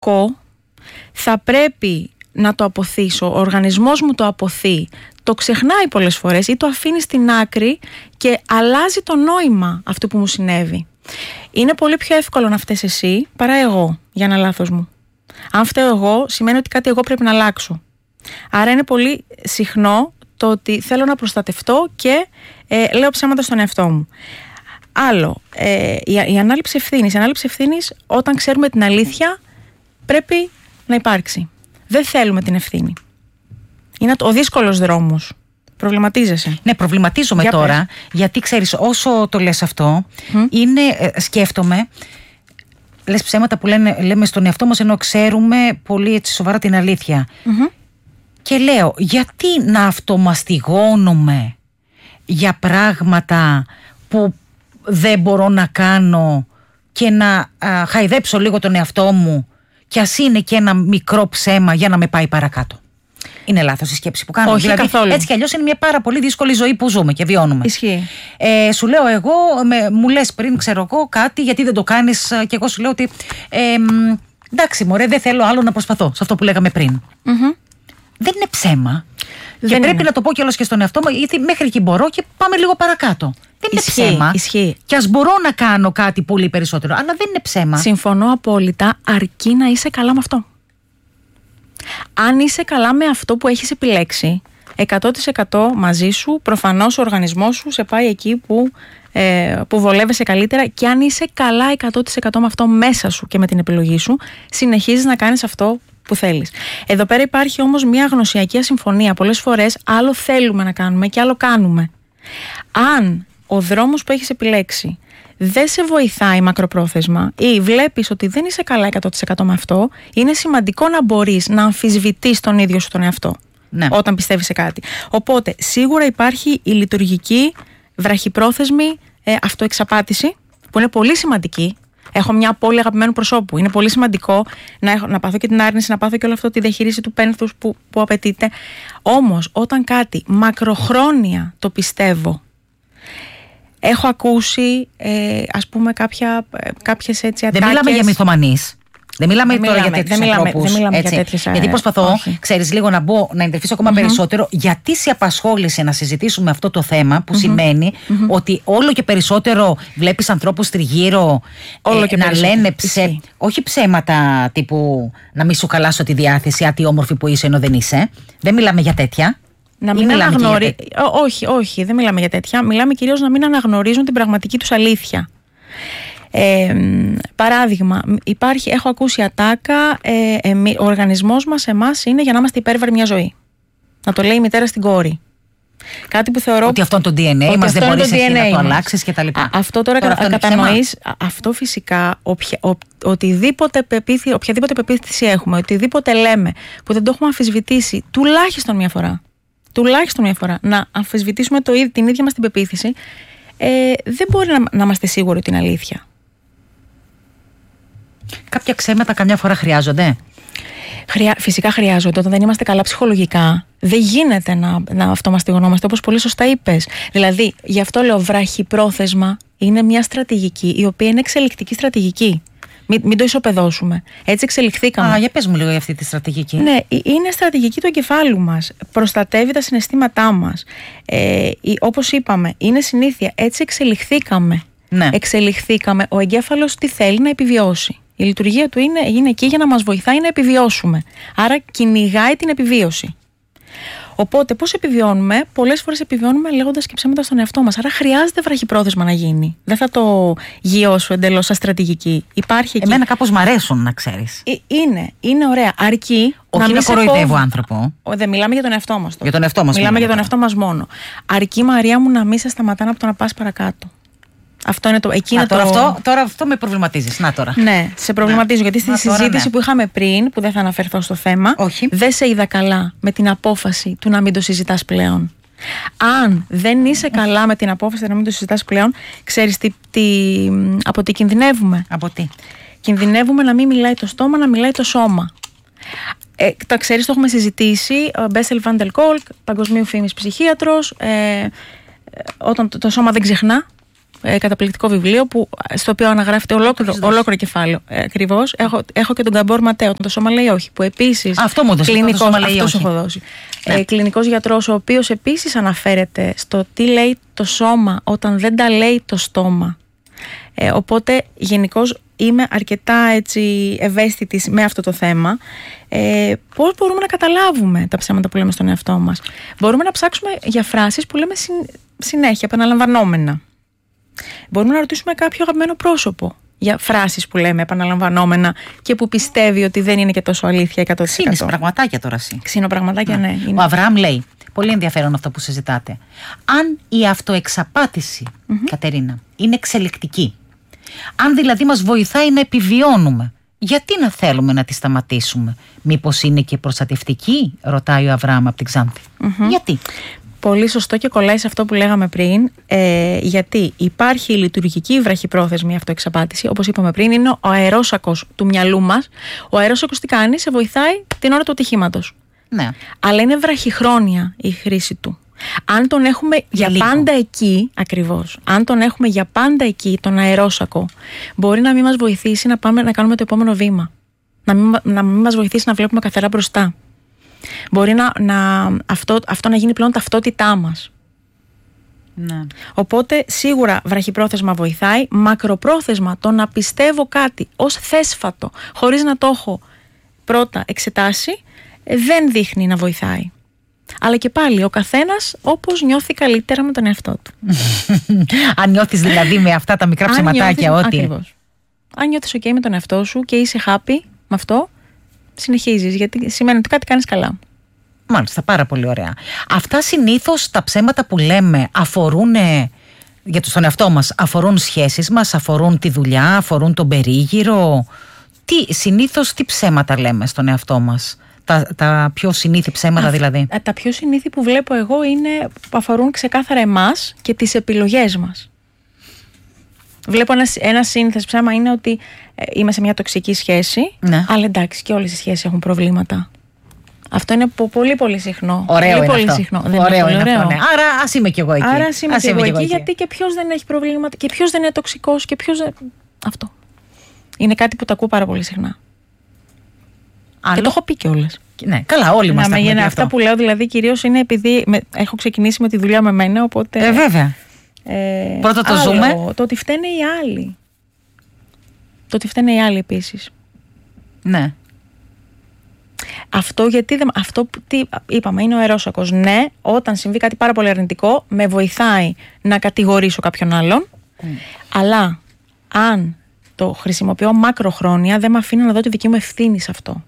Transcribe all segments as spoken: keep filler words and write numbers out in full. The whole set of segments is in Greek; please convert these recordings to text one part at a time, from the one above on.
κακό, θα πρέπει να το αποθήσω, ο οργανισμός μου το αποθεί, το ξεχνάει πολλές φορές ή το αφήνει στην άκρη και αλλάζει το νόημα αυτού που μου συνέβη. Είναι πολύ πιο εύκολο να φταίς εσύ παρά εγώ για ένα λάθος μου. Αν φταίω εγώ, σημαίνει ότι κάτι εγώ πρέπει να αλλάξω. Άρα είναι πολύ συχνό το ότι θέλω να προστατευτώ και ε, λέω ψέματα στον εαυτό μου. Άλλο, ε, η, η ανάληψη ευθύνης. Η ανάληψη ευθύνης, όταν ξέρουμε την αλήθεια, πρέπει να υπάρξει. Δεν θέλουμε την ευθύνη. Είναι ο δύσκολος δρόμος. Προβληματίζεσαι. Ναι, προβληματίζομαι Για τώρα, πες. Γιατί ξέρεις, όσο το λες αυτό, mm. είναι, ε, σκέφτομαι, λες ψέματα που λένε, λέμε στον εαυτό μας, ενώ ξέρουμε πολύ έτσι σοβαρά την αλήθεια. Mm-hmm. Και λέω, γιατί να αυτομαστιγώνομαι για πράγματα που δεν μπορώ να κάνω και να α, χαϊδέψω λίγο τον εαυτό μου, και ας είναι και ένα μικρό ψέμα για να με πάει παρακάτω. Είναι λάθος η σκέψη που κάνω. Όχι, δηλαδή, καθόλου. Έτσι κι αλλιώς είναι μια πάρα πολύ δύσκολη ζωή που ζούμε και βιώνουμε. Ισχύει. Ε, σου λέω εγώ, με, μου λες πριν, ξέρω εγώ, κάτι, γιατί δεν το κάνεις, και εγώ σου λέω ότι ε, εντάξει, μωρέ, δεν θέλω άλλο να προσπαθώ. Σε αυτό που λέγαμε πριν. Mm-hmm. Δεν είναι ψέμα. Δεν και είναι. Πρέπει να το πω κιόλας και στον εαυτό μου, γιατί μέχρι εκεί μπορώ και πάμε λίγο παρακάτω. Δεν είναι ισχύει, ψέμα. Ισχύει. Και ας μπορώ να κάνω κάτι πολύ περισσότερο, αλλά δεν είναι ψέμα. Συμφωνώ απόλυτα, αρκεί να είσαι καλά με αυτό. Αν είσαι καλά με αυτό που έχεις επιλέξει, εκατό τοις εκατό μαζί σου, προφανώς ο οργανισμός σου σε πάει εκεί που, ε, που βολεύεσαι καλύτερα, και αν είσαι καλά εκατό τοις εκατό με αυτό μέσα σου και με την επιλογή σου, συνεχίζεις να κάνεις αυτό που θέλεις. Εδώ πέρα υπάρχει όμως μια γνωσιακή ασυμφωνία. Πολλές φορές άλλο θέλουμε να κάνουμε και άλλο κάνουμε. Αν ο δρόμος που έχεις επιλέξει δεν σε βοηθάει μακροπρόθεσμα ή βλέπεις ότι δεν είσαι καλά εκατό τοις εκατό με αυτό, είναι σημαντικό να μπορείς να αμφισβητείς τον ίδιο σου τον εαυτό, ναι, όταν πιστεύεις σε κάτι. Οπότε σίγουρα υπάρχει η λειτουργική βραχυπρόθεσμη ε, αυτοεξαπάτηση, που είναι πολύ σημαντική. Έχω μια απώλεια αγαπημένου προσώπου. Είναι πολύ σημαντικό να, έχω, να πάθω και την άρνηση, να πάθω και όλο αυτό, τη διαχείριση του πένθους που, που απαιτείται. Όμως όταν κάτι μακροχρόνια το πιστεύω, έχω ακούσει, ε, ας πούμε, κάποια, κάποιες έτσι ατάκες. Δεν μιλάμε για μυθομανείς. Δεν μιλάμε δεν τώρα μιλάμε, για τέτοιους ανθρώπους. Δεν μιλάμε έτσι. για τέτοιες. Γιατί προσπαθώ, όχι. ξέρεις, λίγο να μπω, να εντρυφήσω ακόμα mm-hmm. περισσότερο, γιατί σε απασχόλησε να συζητήσουμε αυτό το θέμα, που mm-hmm. σημαίνει mm-hmm. ότι όλο και περισσότερο βλέπεις ανθρώπους τριγύρω όλο ε, και να λένε ψε... όχι ψέματα τύπου να μην σου χαλάσω τη διάθεση, α, τι όμορφη που είσαι ενώ δεν είσαι. Δεν μιλάμε για τέτοια. Να μην αναγνωρι... Όχι, όχι, δεν μιλάμε για τέτοια. Μιλάμε κυρίως να μην αναγνωρίζουν την πραγματική τους αλήθεια. Ε, παράδειγμα, υπάρχει, έχω ακούσει ατάκα, ε, ε, ο οργανισμός μας, εμάς, είναι για να είμαστε υπέρβαροι μια ζωή. Να το λέει η μητέρα στην κόρη. Κάτι που θεωρώ. Ότι αυτό είναι το ντι εν έι μας, δεν μπορείς εσύ να το αλλάξεις και τα λοιπά. Αυτό τώρα, τώρα κατανοείς. Αυτό φυσικά, οποια, ο, οτιδήποτε πεποίθη, οποιαδήποτε πεποίθηση έχουμε, οτιδήποτε λέμε που δεν το έχουμε αμφισβητήσει τουλάχιστον μια φορά. Τουλάχιστον μια φορά να αμφισβητήσουμε το, την ίδια μας την πεποίθηση, ε, δεν μπορεί να, να είμαστε σίγουροι ότι είναι αλήθεια. Κάποια ψέματα καμιά φορά χρειάζονται. Χρειά, φυσικά χρειάζονται. Όταν δεν είμαστε καλά ψυχολογικά, δεν γίνεται να, να αυτομαστιγωνόμαστε, όπως πολύ σωστά είπες. Δηλαδή, γι' αυτό λέω, βραχυπρόθεσμα είναι μια στρατηγική η οποία είναι εξελικτική στρατηγική. Μην, μην το ισοπεδώσουμε. Έτσι εξελιχθήκαμε. Α, για πες μου λίγο για αυτή τη στρατηγική. Ναι, είναι στρατηγική του εγκεφάλου μας. Προστατεύει τα συναισθήματά μας. Ε, όπως είπαμε, είναι συνήθεια. Έτσι εξελιχθήκαμε. Ναι. Εξελιχθήκαμε. Ο εγκέφαλος τι θέλει? Να επιβιώσει. Η λειτουργία του είναι, είναι εκεί για να μας βοηθάει να επιβιώσουμε. Άρα κυνηγάει την επιβίωση. Οπότε πώς επιβιώνουμε? Πολλές φορές επιβιώνουμε λέγοντας και ψέματα στον εαυτό μας. Άρα χρειάζεται βραχυπρόθεσμα να γίνει. Δεν θα το γειώσω εντελώς σαν στρατηγική. Υπάρχει εκεί. Εμένα κάπως μ' αρέσουν, να ξέρεις. Ε, είναι, είναι ωραία. Αρκεί. Όχι να, να κοροϊδεύω άνθρωπο. Δεν μιλάμε για τον εαυτό μας. Για τον εαυτό μας. Μιλάμε για τον εαυτό μας μόνο. Αρκεί, Μαρία μου, να μην σε σταματάνε από το να πας παρακάτω. Αυτό είναι το. Εκείνο Α, τώρα, το... αυτό, τώρα αυτό με προβληματίζεις. Να τώρα. Ναι, σε προβληματίζω. Να. Γιατί στη Να, συζήτηση τώρα, ναι. που είχαμε πριν, που δεν θα αναφερθώ στο θέμα, όχι. δεν σε είδα καλά με την απόφαση του να μην το συζητάς πλέον. Αν δεν είσαι καλά με την απόφαση του να μην το συζητάς πλέον, ξέρεις τι, τι, από τι κινδυνεύουμε? Από τι? Κινδυνεύουμε να μην μιλάει το στόμα, να μιλάει το σώμα. Ε, τα ξέρεις, το έχουμε συζητήσει. Ο Μπέσελ Βαντελ Κόλκ, παγκοσμίου φήμης ψυχίατρος. Ε, όταν το, το σώμα δεν ξεχνά. Ε, καταπληκτικό βιβλίο που, στο οποίο αναγράφεται ολόκληρο, ολόκληρο κεφάλαιο. Ε, ακριβώς. Έχω, έχω και τον Γκαμπόρ Ματέο, το σώμα λέει όχι, που επίσης. Αυτό μου έδωσε. Κλινικός, αυτός έχω δώσει. Ναι. Ε, κλινικός γιατρός, ο οποίος επίσης αναφέρεται στο τι λέει το σώμα όταν δεν τα λέει το στόμα. Ε, οπότε γενικώς είμαι αρκετά έτσι ευαίσθητη με αυτό το θέμα. Ε, πώς μπορούμε να καταλάβουμε τα ψέματα που λέμε στον εαυτό μας? Μπορούμε να ψάξουμε για φράσεις που λέμε συν, συνέχεια, επαναλαμβανόμενα. Μπορούμε να ρωτήσουμε κάποιο αγαπημένο πρόσωπο για φράσεις που λέμε επαναλαμβανόμενα και που πιστεύει ότι δεν είναι και τόσο αλήθεια εκατό τοις εκατό. Ξύνεις πραγματάκια τώρα εσύ. Ξύνω πραγματάκια, ναι. ναι Ο Αβραάμ λέει, πολύ ενδιαφέρον αυτό που συζητάτε. Αν η αυτοεξαπάτηση, mm-hmm. Κατερίνα, είναι εξελικτική, αν δηλαδή μας βοηθάει να επιβιώνουμε, γιατί να θέλουμε να τη σταματήσουμε? Μήπως είναι και προστατευτική, ρωτάει ο Αβραάμ από την Ξάνθη. Mm-hmm. Γιατί? Πολύ σωστό και κολλάει σε αυτό που λέγαμε πριν, ε, γιατί υπάρχει η λειτουργική βραχυπρόθεσμη αυτοεξαπάτηση, όπως είπαμε πριν, είναι ο αερόσακος του μυαλού μας. Ο αερόσακος τι κάνει? Σε βοηθάει την ώρα του ατυχήματος. Ναι. Αλλά είναι βραχυχρόνια η χρήση του. Αν τον έχουμε για, για πάντα εκεί, ακριβώς, αν τον έχουμε για πάντα εκεί, τον αερόσακο, μπορεί να μην μας βοηθήσει να πάμε να κάνουμε το επόμενο βήμα. Να μην, να μην μας βοηθήσει να βλέπουμε καθαρά μπροστά. Μπορεί να, να, αυτό, αυτό να γίνει πλέον ταυτότητά μας. Ναι. Οπότε σίγουρα βραχυπρόθεσμα βοηθάει. Μακροπρόθεσμα, το να πιστεύω κάτι ως θέσφατο, χωρίς να το έχω πρώτα εξετάσει, δεν δείχνει να βοηθάει. Αλλά και πάλι ο καθένας όπως νιώθει καλύτερα με τον εαυτό του. Αν νιώθεις δηλαδή με αυτά τα μικρά ψεματάκια ότι... Ακριβώς. Αν νιώθεις ok με τον εαυτό σου και είσαι happy με αυτό, συνεχίζεις, γιατί σημαίνει ότι κάτι κάνεις καλά. Μάλιστα, πάρα πολύ ωραία. Αυτά συνήθως τα ψέματα που λέμε αφορούν, για τον εαυτό μας, αφορούν σχέσεις μας, αφορούν τη δουλειά, αφορούν τον περίγυρο. Τι, συνήθως τι ψέματα λέμε στον εαυτό μας? Τα, τα πιο συνήθη ψέματα Α, δηλαδή. Τα πιο συνήθη που βλέπω εγώ είναι που αφορούν ξεκάθαρα εμάς και τις επιλογές μας. Βλέπω ένα, ένα σύνηθες ψέμα είναι ότι ε, είμαι σε μια τοξική σχέση, ναι. Αλλά εντάξει και όλες οι σχέσεις έχουν προβλήματα. Αυτό είναι πολύ πολύ συχνό. Ωραίο πολύ, είναι πολύ αυτό. Συχνό. Ωραίο δεν είναι, είναι ωραίο. Αυτό, ναι. Άρα ας είμαι κι εγώ εκεί. Άρα ας είμαι κι εγώ εκεί, γιατί και ποιος δεν έχει προβλήματα και ποιος δεν είναι τοξικός και ποιος δεν... Αυτό. Είναι κάτι που το ακούω πάρα πολύ συχνά. Άλλο. Και το έχω πει κιόλας. Ναι, καλά, όλοι μας τα έχουμε πει αυτό. Αυτά που λέω δηλαδή κυρίως είναι επειδή με, έχω ξεκινήσει με τη δουλειά με μένα, οπότε... Ε, βέβαια. Ε, Πρώτα το άλλο, ζούμε. Το ότι φταίνε οι άλλοι. Το ότι φταίνε οι άλλοι επίσης. Ναι. Αυτό γιατί δεν, αυτό που τι, είπαμε είναι ο αερόσακος. Ναι, όταν συμβεί κάτι πάρα πολύ αρνητικό, με βοηθάει να κατηγορήσω κάποιον άλλον. Mm. Αλλά αν το χρησιμοποιώ μακροχρόνια, δεν με αφήνει να δω τη δική μου ευθύνη σε αυτό.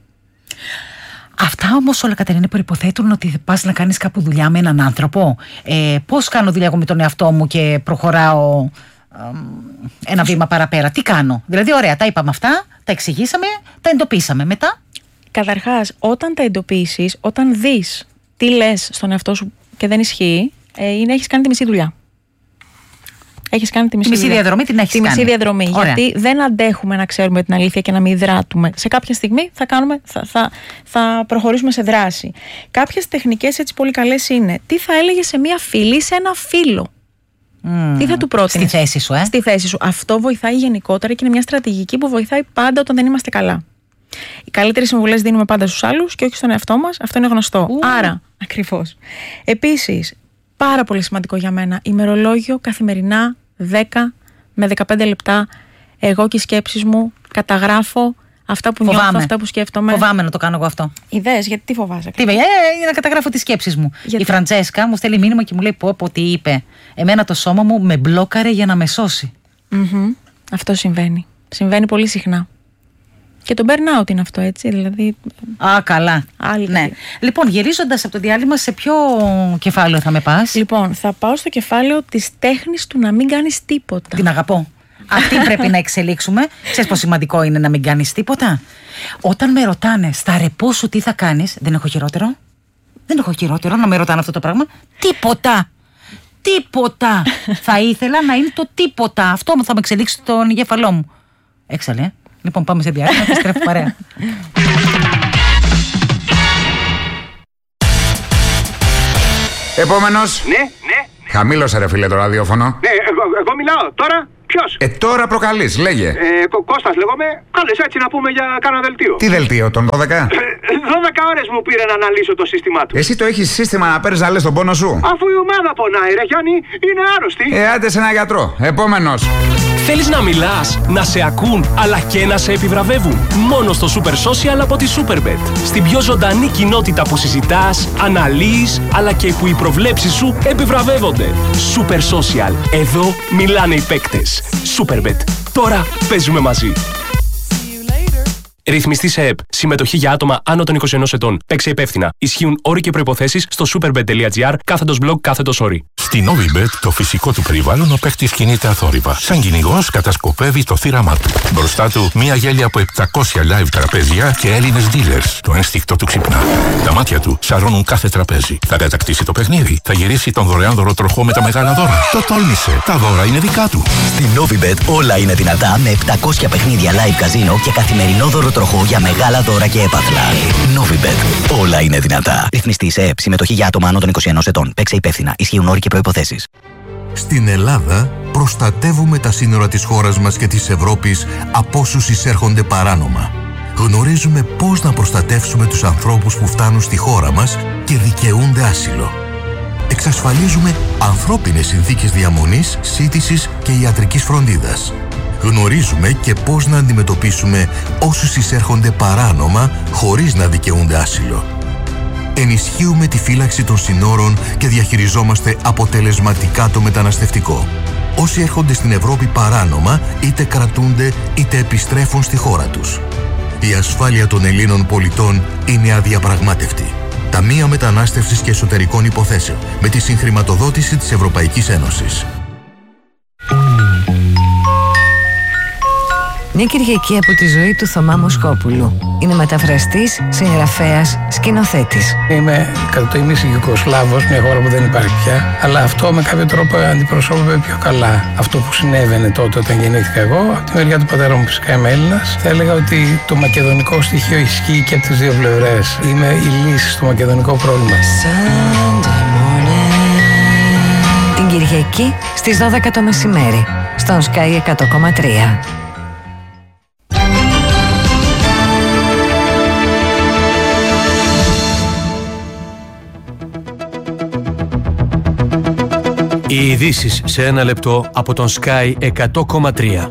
Αυτά όμως όλα, Κατερίνα, προϋποθέτουν ότι πας να κάνεις κάπου δουλειά με έναν άνθρωπο. Ε, πώς κάνω δουλειά εγώ με τον εαυτό μου και προχωράω ε, ένα βήμα παραπέρα? Τι κάνω? Δηλαδή, ωραία, τα είπαμε αυτά, τα εξηγήσαμε, τα εντοπίσαμε. Μετά. Καταρχάς, όταν τα εντοπίσεις, όταν δεις τι λες στον εαυτό σου και δεν ισχύει, ε, είναι έχεις κάνει τη μισή δουλειά. Έχεις κάνει τη μισή, τη μισή διαδρομή, την έχεις τη κάνει. Μισή διαδρομή. Ωραία. Γιατί δεν αντέχουμε να ξέρουμε την αλήθεια και να μην δράτουμε. Σε κάποια στιγμή θα, κάνουμε, θα, θα, θα προχωρήσουμε σε δράση. Κάποιες τεχνικές έτσι πολύ καλές είναι. Τι θα έλεγε σε μία φίλη, σε ένα φίλο? Mm, τι θα του πρότεινες? Στη θέση σου, ε. Στη θέση σου. Αυτό βοηθάει γενικότερα και είναι μια στρατηγική που βοηθάει πάντα όταν δεν είμαστε καλά. Οι καλύτερες συμβουλές δίνουμε πάντα στους άλλους και όχι στον εαυτό μας. Αυτό είναι γνωστό. Mm. Άρα, ακριβώς. Επίσης, πάρα πολύ σημαντικό για μένα, ημερολόγιο καθημερινά δέκα με δεκαπέντε λεπτά. Εγώ και οι σκέψεις μου καταγράφω αυτά που φοβάμαι. νιώθω, αυτά που σκέφτομαι. Φοβάμαι να το κάνω εγώ αυτό. Ιδέες, γιατί τι φοβάσαι? Τι είπε, ε, να καταγράφω τις σκέψεις μου. Γιατί? Η Φραντζέσκα μου στέλνει μήνυμα και μου λέει: Πω, πω, τι είπε. Εμένα το σώμα μου με μπλόκαρε για να με σώσει. Mm-hmm. Αυτό συμβαίνει. Συμβαίνει πολύ συχνά. Και το burnout είναι αυτό, έτσι. Δηλαδή. Α, καλά. Άλλη ναι. Λοιπόν, γυρίζοντας από το διάλειμμα, σε ποιο κεφάλαιο θα με πας? Λοιπόν, θα πάω στο κεφάλαιο της τέχνης του να μην κάνεις τίποτα. Την αγαπώ. Αυτή πρέπει να εξελίξουμε. Ξέρεις πόσο σημαντικό είναι να μην κάνεις τίποτα? Όταν με ρωτάνε στα ρεπό σου τι θα κάνεις, δεν έχω χειρότερο. Δεν έχω χειρότερο να με ρωτάνε αυτό το πράγμα. Τίποτα. Τίποτα. Θα ήθελα να είναι το τίποτα. Αυτό θα με εξελίξει τον εγκέφαλό μου. Έξαλε. Λοιπόν, πάμε σε διάλειμμα. Επιστρέφω παρέα. Επόμενος. Ναι, ναι. Χαμήλωσε ρε φίλε το ραδιόφωνο. Ναι, εγώ, εγώ μιλάω. Τώρα ποιος? Ε, τώρα προκαλείς, λέγε. Ε, Κω- Κώστας λέγομαι. Κάλες έτσι να πούμε για κάνα δελτίο. Τι δελτίο, τον δώδεκα? Ε, δώδεκα ώρες μου πήρε να αναλύσω το σύστημά του. Εσύ το έχεις σύστημα να παίρνεις να λες τον πόνο σου? Αφού η ομάδα πονάει, ρε Γιάννη, είναι άρρωστη. Ε, άντε σε ένα γιατρό. Επόμενος. Θέλεις να μιλάς, να σε ακούν, αλλά και να σε επιβραβεύουν? Μόνο στο Super Social από τη Superbet. Στην πιο ζωντανή κοινότητα που συζητάς, αναλύεις, αλλά και που οι προβλέψεις σου επιβραβεύονται. Super Social. Εδώ μιλάνε οι παίκτες. Superbet. Τώρα παίζουμε μαζί. Ρυθμιστή σε ΕΠ. Συμμετοχή για άτομα άνω των είκοσι ενός ετών. Παίξε υπεύθυνα. Ισχύουν όροι και προϋποθέσεις στο superbet.gr κάθετος blog κάθετος όροι. Στη Novibet το φυσικό του περιβάλλον ο παίκτης κινείται αθόρυβα. Σαν κυνηγός κατασκοπεύει το θύραμά του. Μπροστά του μία γέλια από επτακόσια live τραπέζια και Έλληνες dealers. Το ένστικτο του ξυπνά. Τα μάτια του σαρώνουν κάθε τραπέζι. Θα κατακτήσει το παιχνίδι. Θα γυρίσει τον δωρεάν δωροτροχό με τα μεγάλα δώρα. Το τόλμησε. Τα δώρα είναι δικά του. Στη Novibet όλα είναι δυνατά με επτακόσια παιχνίδια live καζίνο και καθημερινό δωροτροχό για μεγάλα δώρα και έπαθλα. Novibet. Όλα είναι δυνατά. Ρυθμιστή σε ΕΠ. Συμμετοχή για άτομα άνω των είκοσι ενός ετών. Παίξε υπεύθυνα. Ισχύουν όροι και προϋποθέσεις. Στην Ελλάδα προστατεύουμε τα σύνορα της χώρας μας και της Ευρώπης από όσους εισέρχονται παράνομα. Γνωρίζουμε πώς να προστατεύσουμε τους ανθρώπους που φτάνουν στη χώρα μας και δικαιούνται άσυλο. Εξασφαλίζουμε ανθρώπινες συνθήκες διαμονής, σύντησης και ιατρικής φροντίδας. Γνωρίζουμε και πώς να αντιμετωπίσουμε όσους εισέρχονται παράνομα χωρίς να δικαιούνται άσυλο. Ενισχύουμε τη φύλαξη των συνόρων και διαχειριζόμαστε αποτελεσματικά το μεταναστευτικό. Όσοι έρχονται στην Ευρώπη παράνομα, είτε κρατούνται είτε επιστρέφουν στη χώρα τους. Η ασφάλεια των Ελλήνων πολιτών είναι αδιαπραγμάτευτη. Ταμεία Μετανάστευσης και Εσωτερικών Υποθέσεων, με τη συγχρηματοδότηση της Ευρωπαϊκής Ένωσης. Μια Κυριακή από τη ζωή του Θωμά Μοσκόπουλου. Είναι μεταφραστής, συγγραφέας, σκηνοθέτης. Είμαι κατά το ίμιση Ιουγκοσλάβος, μια χώρα που δεν υπάρχει πια, αλλά αυτό με κάποιο τρόπο αντιπροσώπευε πιο καλά αυτό που συνέβαινε τότε όταν γεννήθηκα εγώ. Από τη μεριά του πατέρα μου φυσικά είμαι Έλληνας. Θα έλεγα ότι το μακεδονικό στοιχείο ισχύει και από τις δύο πλευρές. Είμαι η λύση στο μακεδονικό πρόβλημα. Την Κυριακή στις δώδεκα το μεσημέρι, στον Sky εκατό κόμμα τρία. Οι ειδήσεις σε ένα λεπτό από τον Sky εκατό κόμμα τρία.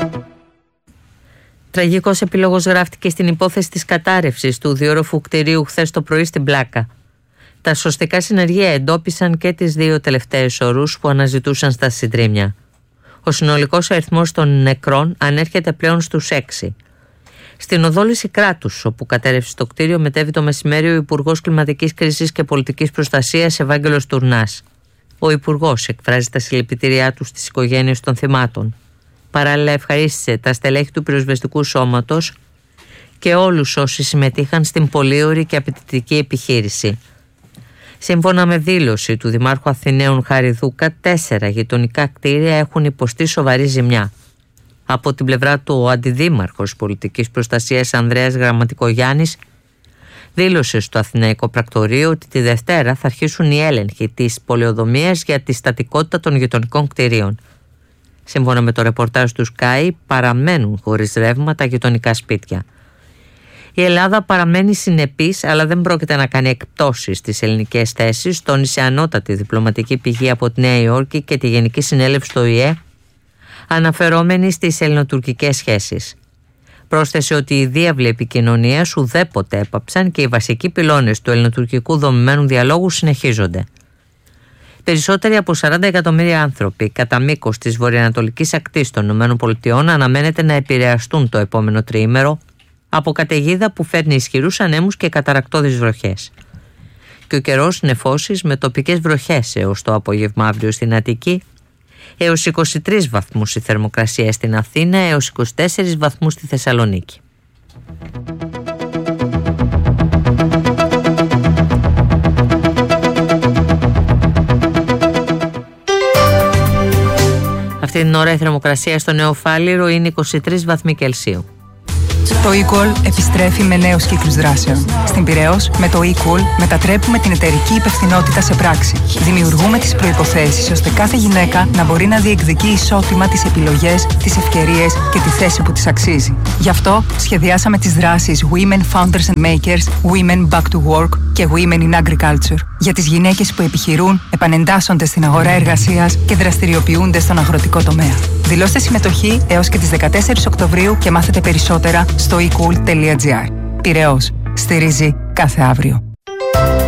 Τραγικός επίλογος γράφτηκε στην υπόθεση της κατάρρευσης του διόροφου κτηρίου χθες το πρωί στην Πλάκα. Τα σωστικά συνεργεία εντόπισαν και τις δύο τελευταίες ορούς που αναζητούσαν στα συντρίμμια. Ο συνολικός αριθμός των νεκρών ανέρχεται πλέον στους έξι. Στην οδό Λυσικράτους, όπου κατέρευσε το κτίριο, μετέβη το μεσημέρι ο Υπουργός Κλιματικής Κρίσης και Πολιτικής Προστασίας Ευάγγελος Τουρνάς. Ο Υπουργός εκφράζει τα συλληπιτήριά του στις οικογένειες των θυμάτων. Παράλληλα, ευχαρίστησε τα στελέχη του πυροσβεστικού σώματος και όλους όσοι συμμετείχαν στην πολύωρη και απαιτητική επιχείρηση. Σύμφωνα με δήλωση του Δημάρχου Αθηναίων Χαριδούκα, τέσσερα γειτονικά κτίρια έχουν υποστεί σοβαρή ζημιά. Από την πλευρά του, ο Αντιδήμαρχος Πολιτικής Προστασίας Ανδρέας Γραμματικογιάννης δήλωσε στο Αθηναϊκό Πρακτορείο ότι τη Δευτέρα θα αρχίσουν οι έλεγχοι της πολεοδομίας για τη στατικότητα των γειτονικών κτηρίων. Σύμφωνα με το ρεπορτάζ του Sky, παραμένουν χωρίς ρεύμα τα γειτονικά σπίτια. Η Ελλάδα παραμένει συνεπής, αλλά δεν πρόκειται να κάνει εκπτώσεις στις ελληνικές θέσεις, τόνισε ανώτατη διπλωματική πηγή από τη Νέα Υόρκη και τη Γενική Συνέλευση του Ο Η Ε, αναφερόμενη στις ελληνοτουρκικές σχέσεις. Πρόσθεσε ότι οι διάβλοι επικοινωνίας ουδέποτε έπαψαν και οι βασικοί πυλώνες του ελληνοτουρκικού δομημένου διαλόγου συνεχίζονται. Περισσότεροι από σαράντα εκατομμύρια άνθρωποι κατά μήκος της βορειοανατολικής ακτής των ΗΠΑ αναμένεται να επηρεαστούν το επόμενο τριήμερο από καταιγίδα που φέρνει ισχυρούς ανέμους και καταρρακτώδεις βροχές. Και ο καιρός νεφώσεις με τοπικές βροχές έως το απόγευμα αύριο στην Αττική, έως είκοσι τρεις βαθμούς η θερμοκρασία στην Αθήνα, έως είκοσι τέσσερις βαθμούς στη Θεσσαλονίκη. Αυτή την ώρα η θερμοκρασία στο Νέο Φάληρο είναι είκοσι τρεις βαθμοί Κελσίου. Το eCall επιστρέφει με νέους κύκλους δράσεων. Στην Πειραιώς, με το eCall μετατρέπουμε την εταιρική υπευθυνότητα σε πράξη. Δημιουργούμε τις προϋποθέσεις ώστε κάθε γυναίκα να μπορεί να διεκδικεί ισότιμα τις επιλογές, τις ευκαιρίες και τη θέση που της αξίζει. Γι' αυτό σχεδιάσαμε τις δράσεις Women Founders and Makers, Women Back to Work και Women in Agriculture για τις γυναίκες που επιχειρούν, επανεντάσσονται στην αγορά εργασίας και δραστηριοποιούνται στον αγροτικό τομέα. Δηλώστε συμμετοχή έως και τις δεκατέσσερις Οκτωβρίου και μάθετε περισσότερα στο e cool τελεία gr. Πειραιώς. Στηρίζει κάθε αύριο.